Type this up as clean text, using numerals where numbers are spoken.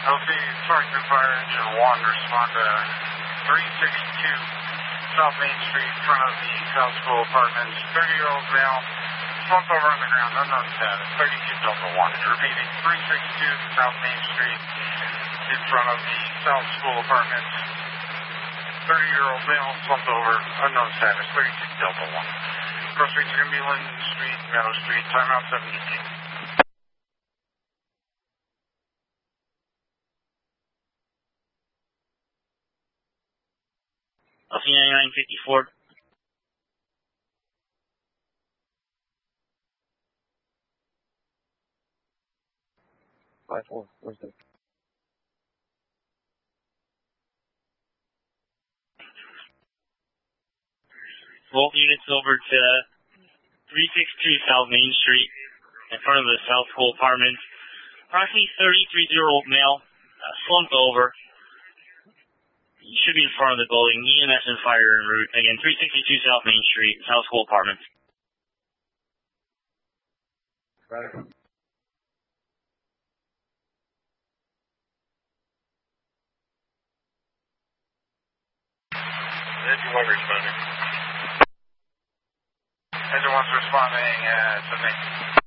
LC Sergeant Fire Engine 1, respond to 362 South Main Street, in front of the South School Apartments. 30-year-old male, slumped over on the ground, unknown status, 32 Delta 1. Repeating, 362 South Main Street, in front of the South School Apartments. 30-year-old male, slumped over, unknown status, 36 Delta 1. Cross streets are going to be Linden Street, Meadow Street, timeout 78. LC 9954. Where's the... Both units over to 362 South Main Street, in front of the South School Apartments. Approximately 33-year-old male, slumped over. He should be in front of the building. EMS and fire en route. Again, 362 South Main Street, South School Apartments. Right. Engine 1 responding. Engine 1's responding to me.